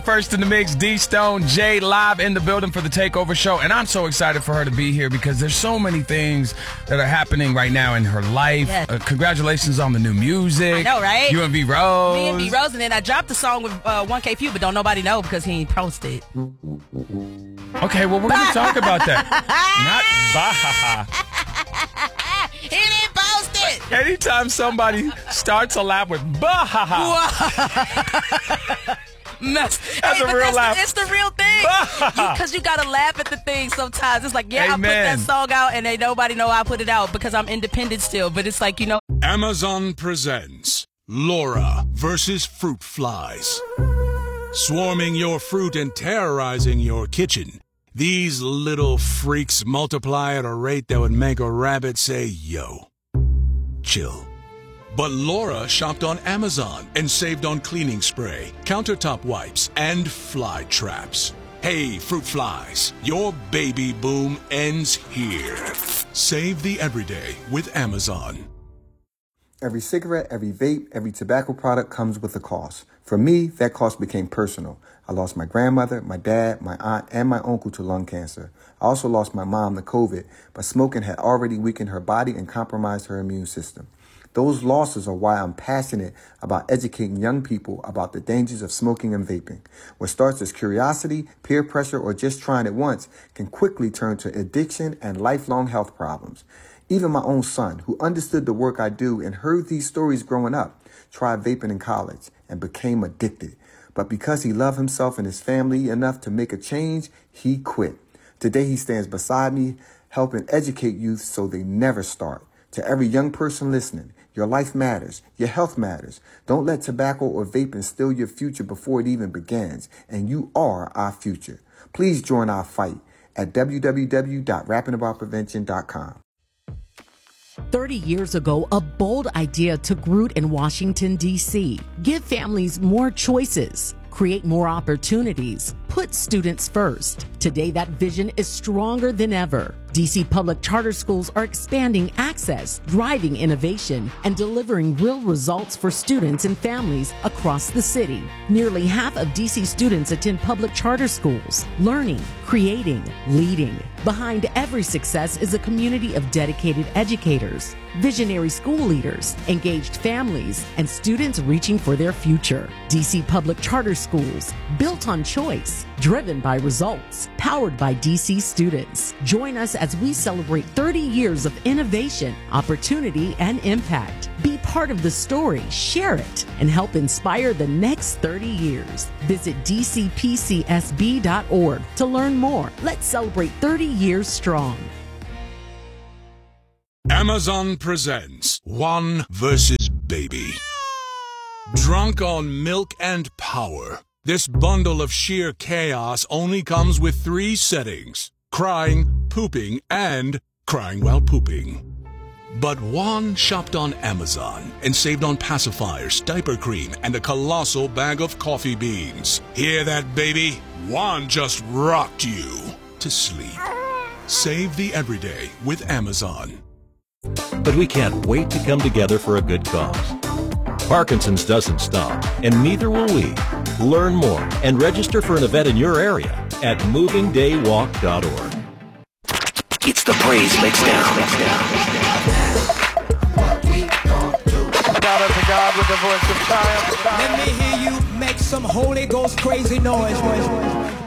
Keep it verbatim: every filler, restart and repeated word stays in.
First in the mix, D Stone J live in the building for the Takeover Show. And I'm so excited for her to be here because there's so many things that are happening right now in her life. Yes. Uh, congratulations on the new music. I know, right? You and V Rose. Me and V Rose, and then I dropped the song with uh, one K Few, but don't nobody know because he ain't posted. Okay, well, we're going to talk about that. Not bah. He didn't post it. Anytime somebody starts a laugh with bah ha ha. Mess. That's hey, a real that's laugh. The, it's the real thing. Because you, you got to laugh at the thing sometimes. It's like, yeah, Amen. I put that song out and ain't nobody know I put it out because I'm independent still. But it's like, you know. Amazon presents Laura versus Fruit Flies. Swarming your fruit and terrorizing your kitchen. These little freaks multiply at a rate that would make a rabbit say, yo, chill. But Laura shopped on Amazon and saved on cleaning spray, countertop wipes, and fly traps. Hey, fruit flies, your baby boom ends here. Save the everyday with Amazon. Every cigarette, every vape, every tobacco product comes with a cost. For me, that cost became personal. I lost my grandmother, my dad, my aunt, and my uncle to lung cancer. I also lost my mom to COVID, but smoking had already weakened her body and compromised her immune system. Those losses are why I'm passionate about educating young people about the dangers of smoking and vaping. What starts as curiosity, peer pressure, or just trying it once can quickly turn to addiction and lifelong health problems. Even my own son, who understood the work I do and heard these stories growing up, tried vaping in college and became addicted. But because he loved himself and his family enough to make a change, he quit. Today he stands beside me, helping educate youth so they never start. To every young person listening, your life matters. Your health matters. Don't let tobacco or vaping steal your future before it even begins. And you are our future. Please join our fight at w w w dot rapping about prevention dot com. thirty years ago, a bold idea took root in Washington, D C. Give families more choices, create more opportunities, put students first. Today, that vision is stronger than ever. D C public charter schools are expanding access, driving innovation, and delivering real results for students and families across the city. Nearly half of D C students attend public charter schools, learning, creating, leading. Behind every success is a community of dedicated educators, visionary school leaders, engaged families, and students reaching for their future. D C public charter schools, built on choice, driven by results, powered by D C students. Join us as we celebrate thirty years of innovation, opportunity, and impact. Be part of the story, share it, and help inspire the next thirty years. Visit d c p c s b dot org to learn more. Let's celebrate thirty years strong. Amazon presents One versus Baby. Drunk on milk and power, this bundle of sheer chaos only comes with three settings: crying, pooping, and crying while pooping. But Juan shopped on Amazon and saved on pacifiers, diaper cream, and a colossal bag of coffee beans. Hear that, baby? Juan just rocked you to sleep. Save the everyday with Amazon. But we can't wait to come together for a good cause. Parkinson's doesn't stop, and neither will we. Learn more and register for an event in your area at moving day walk dot org. It's the Praise Mixdown. Shout out to God with the voice of triumph. Let me hear you make some Holy Ghost crazy noise.